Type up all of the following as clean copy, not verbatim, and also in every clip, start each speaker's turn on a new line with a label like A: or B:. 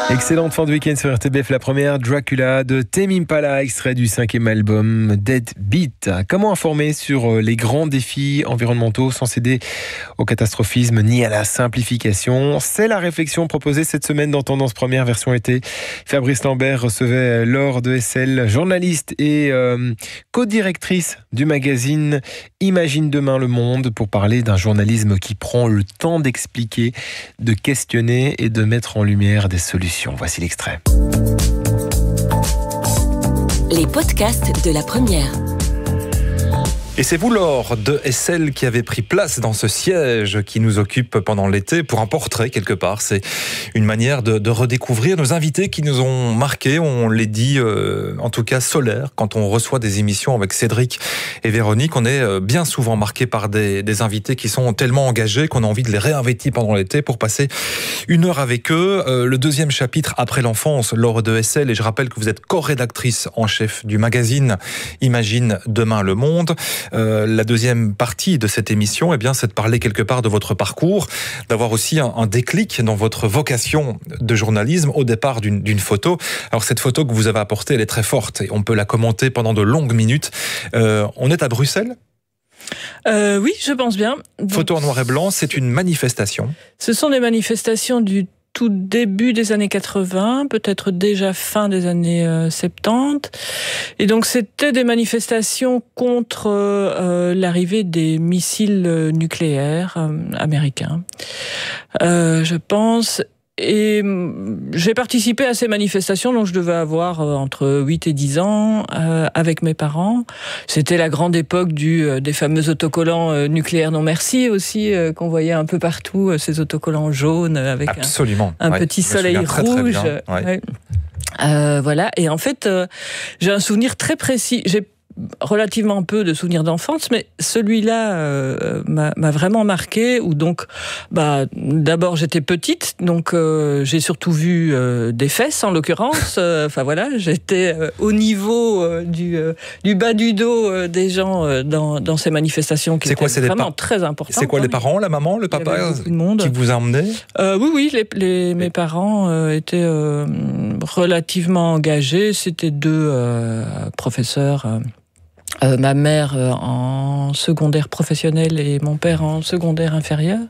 A: Excellente fin de week-end sur RTBF, la première Dracula de Tame Impala, extrait du 5e album Dead Beat. Comment informer sur les grands défis environnementaux sans céder au catastrophisme ni à la simplification? C'est la réflexion proposée cette semaine dans Tendance Première version été. Fabrice Lambert recevait Laure de Hessel, journaliste et co-directrice du magazine Imagine demain le monde, pour parler d'un journalisme qui prend le temps d'expliquer, de questionner et de mettre en lumière des solutions. Voici l'extrait.
B: Les podcasts de la première.
C: Et c'est vous, Laure de Hessel, qui avez pris place dans ce siège qui nous occupe pendant l'été pour un portrait quelque part. C'est une manière de redécouvrir nos invités qui nous ont marqués, on les dit en tout cas solaires. Quand on reçoit des émissions avec Cédric et Véronique, on est bien souvent marqué par des invités qui sont tellement engagés qu'on a envie de les réinviter pendant l'été pour passer une heure avec eux. Le deuxième chapitre, après l'enfance, Laure de Hessel, et je rappelle que vous êtes co-rédactrice en chef du magazine Imagine demain le monde. La deuxième partie de cette émission, eh bien, c'est de parler quelque part de votre parcours, d'avoir aussi un déclic dans votre vocation de journalisme au départ d'une photo. Alors cette photo que vous avez apportée, elle est très forte et on peut la commenter pendant de longues minutes. On est à Bruxelles ?
D: Oui, je pense bien. Donc,
C: photo en noir et blanc, c'est une manifestation.
D: Ce sont des manifestations du tout début des années 80, peut-être déjà fin des années 70. Et donc c'était des manifestations contre l'arrivée des missiles nucléaires américains, je pense. Et j'ai participé à ces manifestations, donc je devais avoir entre 8 et 10 ans, avec mes parents. C'était la grande époque des fameux autocollants nucléaires non merci aussi, qu'on voyait un peu partout, ces autocollants jaunes avec un petit soleil rouge.
C: Ouais.
D: Voilà, et en fait, j'ai un souvenir très précis. J'ai relativement peu de souvenirs d'enfance, mais celui-là m'a vraiment marqué. Où donc, d'abord j'étais petite, donc j'ai surtout vu des fesses en l'occurrence. Enfin voilà, j'étais au niveau du bas du dos des gens dans ces manifestations qui étaient vraiment très importantes.
C: C'est quoi, les parents, la maman, le papa qui vous a emmené?
D: Oui, mes parents étaient relativement engagés. C'était deux professeurs. Ma mère en secondaire professionnel et mon père en secondaire inférieur.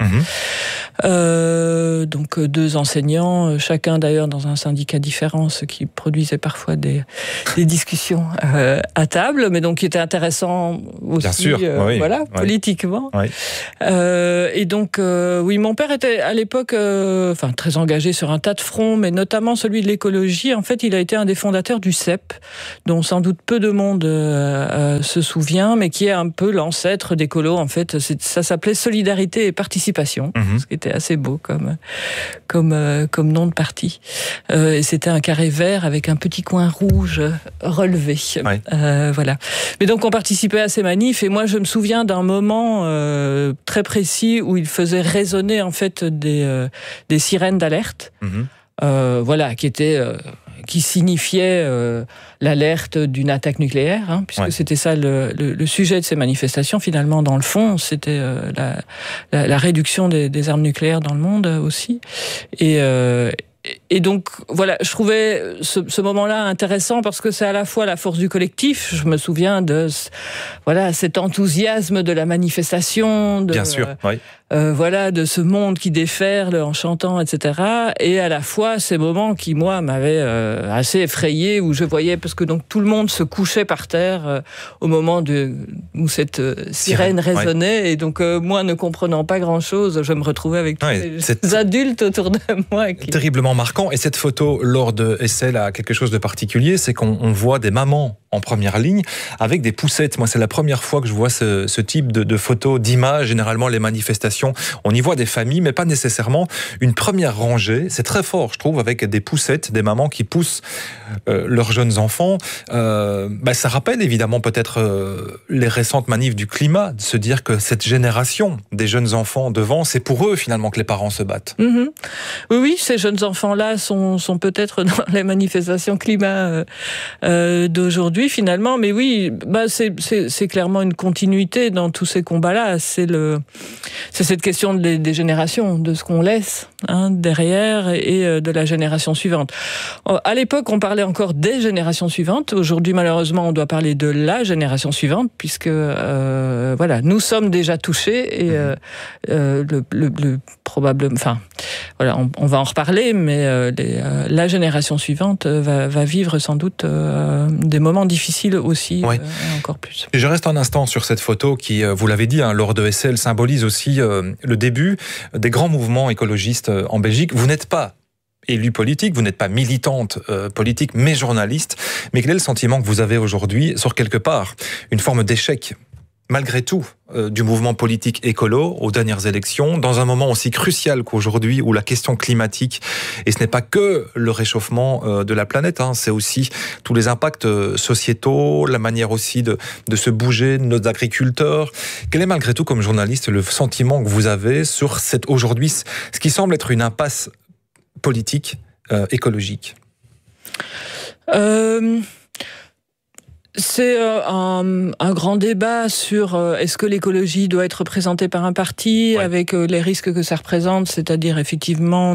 D: Donc deux enseignants, chacun d'ailleurs dans un syndicat différent, ce qui produisait parfois des discussions à table, mais donc qui était intéressant aussi.
C: Bien sûr,
D: politiquement.
C: Oui.
D: Et donc oui, mon père était à l'époque très engagé sur un tas de fronts, mais notamment celui de l'écologie. En fait, il a été un des fondateurs du CEP, dont sans doute peu de monde se souvient, mais qui est un peu l'ancêtre d'écolo. En fait, ça s'appelait Solidarité et Participation, ce qui était assez beau comme nom de parti. Et c'était un carré vert avec un petit coin rouge relevé.
C: Ouais.
D: Voilà. Mais donc on participait à ces manifs, et moi je me souviens d'un moment très précis où il faisait résonner en fait des sirènes d'alerte. Qui signifiait l'alerte d'une attaque nucléaire, puisque c'était ça le sujet de ces manifestations. Finalement, dans le fond, c'était la réduction des armes nucléaires dans le monde aussi. Et donc, voilà, je trouvais ce moment-là intéressant parce que c'est à la fois la force du collectif. Je me souviens de cet enthousiasme de la manifestation.
C: Bien sûr, oui.
D: De ce monde qui déferle en chantant, etc. Et à la fois ces moments qui, moi, m'avaient assez effrayé, où je voyais, parce que donc tout le monde se couchait par terre au moment où cette sirène résonnait. Ouais. Et donc, moi, ne comprenant pas grand-chose, je me retrouvais avec tous les adultes autour de moi.
C: Terriblement marquant. Et cette photo, Laure de Hessel, a quelque chose de particulier, c'est qu'on voit des mamans en première ligne avec des poussettes. Moi, c'est la première fois que je vois ce type de photos, d'images. Généralement, les manifestations, on y voit des familles, mais pas nécessairement une première rangée. C'est très fort, je trouve, avec des poussettes, des mamans qui poussent leurs jeunes enfants. Ça rappelle évidemment peut-être les récentes manifs du climat, de se dire que cette génération des jeunes enfants devant, c'est pour eux finalement que les parents se battent.
D: Oui, ces jeunes enfants-là sont peut-être dans les manifestations climat d'aujourd'hui. aujourd'hui finalement. Mais oui, c'est clairement une continuité dans tous ces combats-là. C'est cette question des générations, de ce qu'on laisse derrière et de la génération suivante. À l'époque, on parlait encore des générations suivantes. Aujourd'hui, malheureusement, on doit parler de la génération suivante, puisque nous sommes déjà touchés et probablement, on va en reparler, mais la génération suivante va vivre sans doute des moments difficiles aussi, encore plus.
C: Et je reste un instant sur cette photo qui, vous l'avez dit, lors de SL, symbolise aussi le début des grands mouvements écologistes en Belgique. Vous n'êtes pas élue politique, vous n'êtes pas militante politique, mais journaliste. Mais quel est le sentiment que vous avez aujourd'hui sur quelque part une forme d'échec, malgré tout, du mouvement politique écolo aux dernières élections, dans un moment aussi crucial qu'aujourd'hui, où la question climatique, et ce n'est pas que le réchauffement de la planète, c'est aussi tous les impacts sociétaux, la manière aussi de se bouger de nos agriculteurs. Quel est malgré tout, comme journaliste, le sentiment que vous avez sur aujourd'hui, ce qui semble être une impasse politique écologique?
D: C'est un grand débat sur est-ce que l'écologie doit être représentée par un parti, avec les risques que ça représente, c'est-à-dire effectivement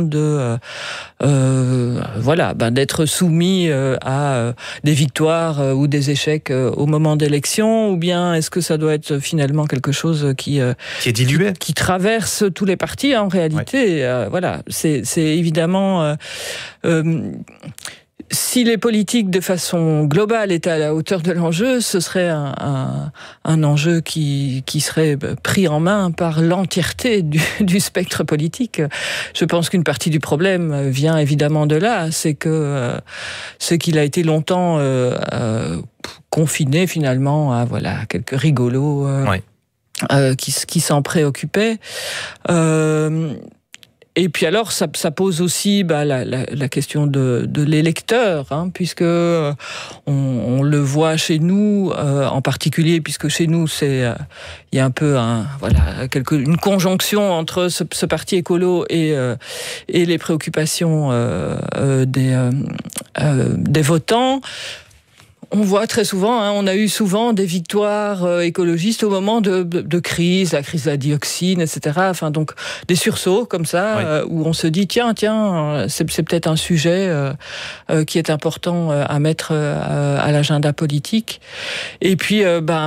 D: d'être soumis à des victoires ou des échecs au moment d'élection, ou bien est-ce que ça doit être finalement quelque chose qui est dilué, qui traverse tous les partis en réalité. C'est évidemment si les politiques, de façon globale, étaient à la hauteur de l'enjeu, ce serait un enjeu qui serait pris en main par l'entièreté du spectre politique. Je pense qu'une partie du problème vient évidemment de là, c'est qu'il a été longtemps confiné finalement à quelques rigolos qui s'en préoccupaient. Et puis alors, ça pose aussi la question de l'électeur, puisque on le voit chez nous en particulier, puisque chez nous il y a un peu une conjonction entre ce parti écolo et les préoccupations des votants. On voit très souvent, on a eu souvent des victoires écologistes au moment de crise, la crise de la dioxine, etc. Enfin, donc des sursauts comme ça, où on se dit tiens, c'est peut-être un sujet qui est important à mettre à l'agenda politique. Et puis,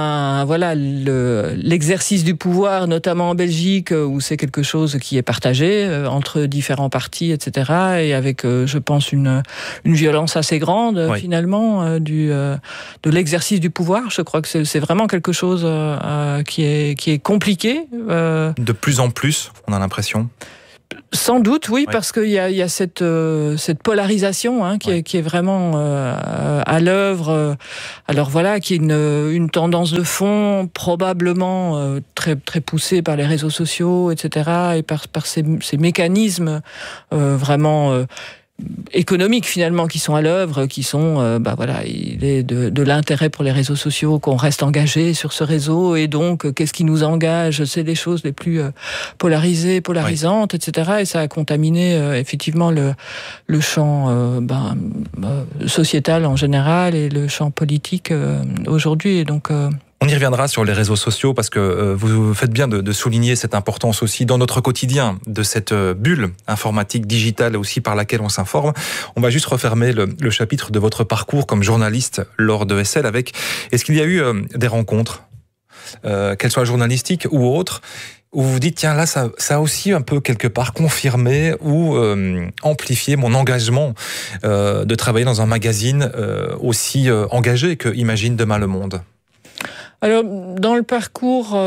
D: l'exercice du pouvoir, notamment en Belgique, où c'est quelque chose qui est partagé entre différents partis, etc. Et avec, je pense, une violence assez grande finalement de l'exercice du pouvoir. Je crois que c'est vraiment quelque chose qui est compliqué.
C: De plus en plus, on a l'impression.
D: Sans doute, oui, parce qu'il y a cette polarisation qui est vraiment à l'œuvre. Alors qui est une tendance de fond, probablement très très poussée par les réseaux sociaux, etc. Et par ces mécanismes vraiment économiques finalement qui sont à l'œuvre, qui sont il est de l'intérêt pour les réseaux sociaux qu'on reste engagé sur ce réseau, et donc qu'est-ce qui nous engage, c'est les choses les plus polarisantes, etc. Et ça a contaminé effectivement le champ sociétal en général et le champ politique aujourd'hui, et donc
C: on y reviendra sur les réseaux sociaux, parce que vous faites bien de souligner cette importance aussi dans notre quotidien de cette bulle informatique, digitale aussi, par laquelle on s'informe. On va juste refermer le chapitre de votre parcours comme journaliste lors de SL avec, est-ce qu'il y a eu des rencontres, qu'elles soient journalistiques ou autres, où vous vous dites, tiens, là, ça a aussi un peu quelque part confirmé ou amplifié mon engagement de travailler dans un magazine aussi engagé que Imagine demain le monde?
D: Alors, dans le parcours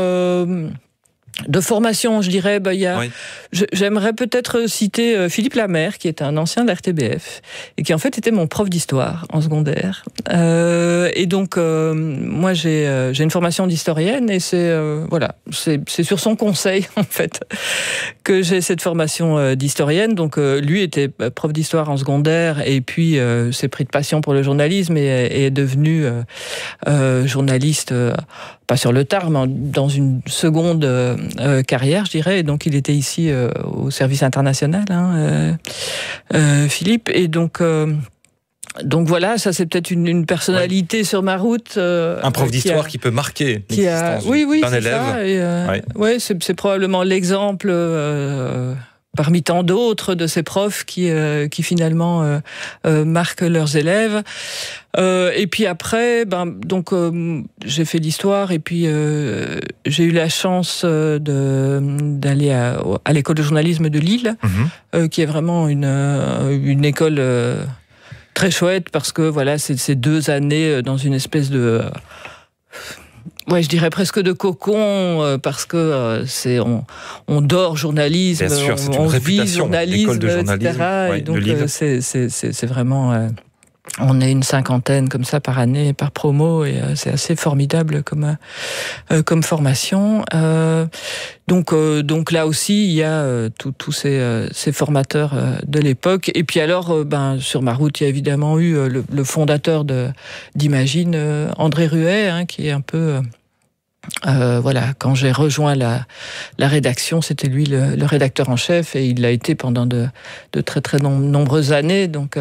D: de formation, je dirais, j'aimerais peut-être citer Philippe Lamère, qui est un ancien de la RTBF, et qui en fait était mon prof d'histoire en secondaire. Et donc, moi, j'ai une formation d'historienne, et c'est sur son conseil, en fait, que j'ai cette formation d'historienne. Donc, lui était prof d'histoire en secondaire, et puis s'est pris de passion pour le journalisme, et est devenu journaliste, pas sur le tard, mais dans une seconde carrière, je dirais. Et donc, il était ici au service international, Philippe. Et donc, Donc voilà, ça c'est peut-être une personnalité sur ma route.
C: Un prof d'histoire qui peut marquer l'existence d'un élève.
D: Oui, c'est probablement l'exemple parmi tant d'autres de ces profs qui finalement marquent leurs élèves. Et puis après, j'ai fait l'histoire et puis j'ai eu la chance d'aller à l'école de journalisme de Lille, qui est vraiment une école très chouette parce que voilà, c'est 2 années dans une espèce de je dirais presque de cocon parce que on dort journalisme,
C: bien sûr, c'est
D: on
C: une
D: vit journalisme,
C: de journalisme,
D: etc. Et donc c'est vraiment on est une 50aine comme ça par année, par promo, et c'est assez formidable comme formation. Donc là aussi, il y a tous ces formateurs de l'époque. Et puis alors, sur ma route, il y a évidemment eu le fondateur d'Imagine, André Ruet, qui est un peu... quand j'ai rejoint la rédaction, c'était lui le rédacteur en chef, et il l'a été pendant de très très nombreuses années. Donc...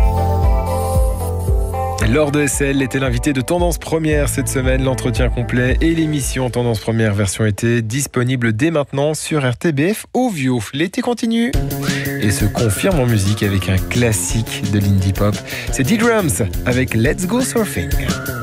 A: Laure de Hessel était l'invité de Tendance Première cette semaine. L'entretien complet et l'émission Tendance Première version été disponible dès maintenant sur RTBF Ovio. L'été continue et se confirme en musique avec un classique de l'indie pop. C'est D-Drums avec Let's Go Surfing.